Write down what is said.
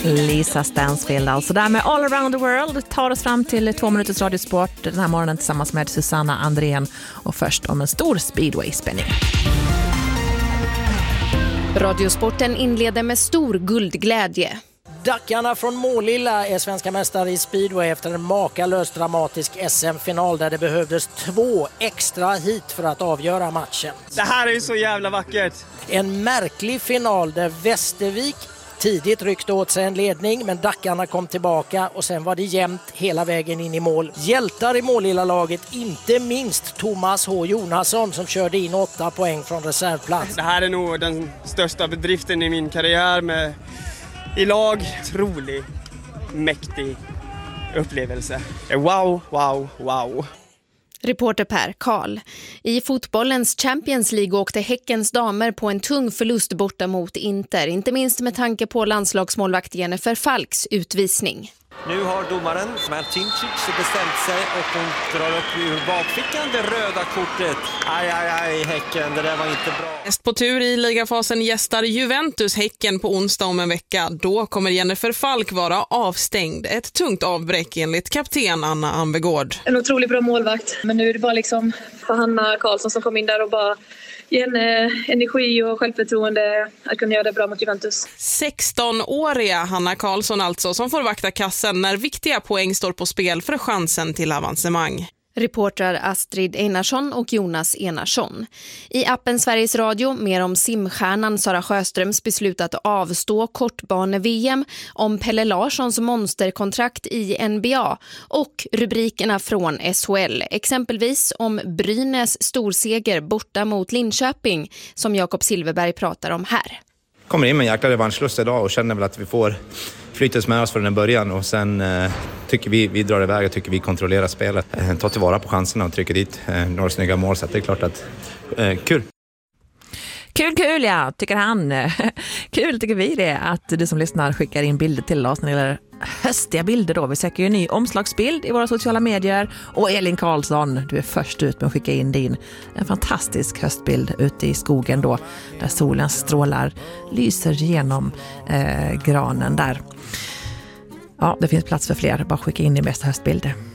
Lisa Stansfield alltså där med All Around the World tar oss fram till 2 minuters radiosport den här morgonen tillsammans med Susanna Andrén och först om en stor speedway-spänning. Radiosporten inleder med stor guldglädje. Dackarna från Målilla är svenska mästare i speedway efter en makalös dramatisk SM-final där det behövdes 2 extra hit för att avgöra matchen. Det här är ju så jävla vackert. En märklig final där Västervik tidigt ryckte åt sig en ledning men Dackarna kom tillbaka och sen var det jämnt hela vägen in i mål. Hjältar i Målilla-laget, inte minst Thomas H. Jonasson som körde in 8 poäng från reservplats. Det här är nog den största bedriften i min karriär med i lag. Otroligt mäktig upplevelse. Wow, wow, wow. Reporter Per Karl. I fotbollens Champions League åkte Häckens damer på en tung förlust borta mot Inter. Inte minst med tanke på landslagsmålvakt Jennifer Falks utvisning. Nu har domaren Martincic bestämt sig och hon drar upp ur bakfickan det röda kortet. Aj, Häcken, det där var inte bra. Näst på tur i ligafasen gästar Juventus Häcken på onsdag om en vecka. Då kommer Jennifer Falk vara avstängd. Ett tungt avbräck enligt kapten Anna Ambegård. En otroligt bra målvakt, men nu är det bara liksom för Hanna Karlsson som kom in där och bara ge energi och självförtroende att kunna göra det bra mot Juventus. 16-åriga Hanna Karlsson alltså som får vakta kassen när viktiga poäng står på spel för chansen till avancemang. Reportrar Astrid Einarsson och Jonas Enarsson. I appen Sveriges Radio mer om simstjärnan Sara Sjöströms beslut att avstå kortbane-VM, om Pelle Larssons monsterkontrakt i NBA och rubrikerna från SHL. Exempelvis om Brynäs storseger borta mot Linköping som Jakob Silverberg pratar om här. Kommer in med en jäkla revanschlust idag och känner väl att vi får flyttas med oss från den början och sen tycker vi drar iväg och tycker vi kontrollerar spelet. Ta tillvara på chanserna och trycker dit några snygga mål så att det är klart att kul. Kul ja, tycker han. Kul tycker vi det att du som lyssnar skickar in bilder till oss när det gäller höstiga bilder då. Vi söker ju en ny omslagsbild i våra sociala medier och Elin Karlsson, du är först ut med att skicka in en fantastisk höstbild ute i skogen då där solens strålar lyser genom granen där. Ja, det finns plats för fler. Bara skicka in din bästa höstbilder.